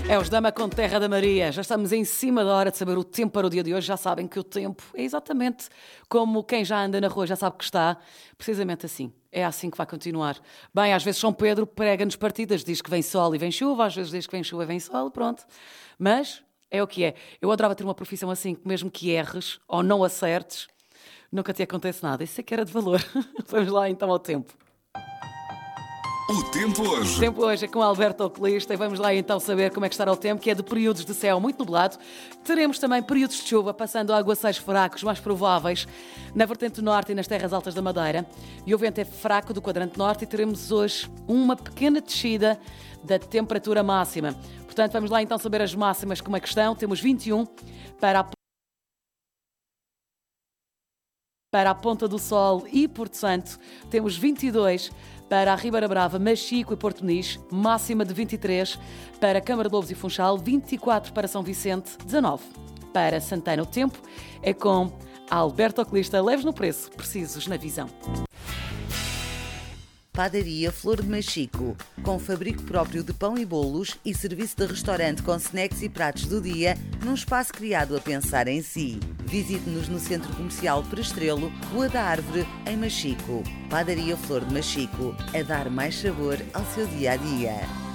É os Dama com Terra da Maria. Já estamos em cima da hora de saber o tempo para o dia de hoje. Já sabem que o tempo é exatamente como quem já anda na rua já sabe que está. Precisamente assim. É assim que vai continuar. Bem, às vezes São Pedro prega-nos partidas. Diz que vem sol e vem chuva. Às vezes diz que vem chuva e vem sol. Pronto. Mas é o que é. Eu adorava ter uma profissão assim, que mesmo que erres ou não acertes, nunca te acontece nada. Isso é que era de valor. Vamos lá então ao tempo. O tempo hoje. O tempo hoje é com Alberto Oculista e vamos lá então saber como é que estará o tempo, que é de períodos de céu muito nublado. Teremos também períodos de chuva, passando a aguaceiros fracos, mais prováveis na vertente norte e nas terras altas da Madeira. E o vento é fraco do quadrante norte e teremos hoje uma pequena descida da temperatura máxima. Portanto, vamos lá então saber as máximas como é que estão. Temos 21 para a Ponta do Sol e Porto Santo. Temos 22 para a Ribeira Brava, Machico e Porto Muniz, máxima de 23 para Câmara de Lobos e Funchal, 24 para São Vicente, 19 para Santana. O tempo é com Alberto Oculista, leves no preço, precisos na visão. Padaria Flor de Machico, com fabrico próprio de pão e bolos e serviço de restaurante com snacks e pratos do dia, num espaço criado a pensar em si. Visite-nos no Centro Comercial Prestrelo, Rua da Árvore, em Machico. Padaria Flor de Machico, a dar mais sabor ao seu dia-a-dia.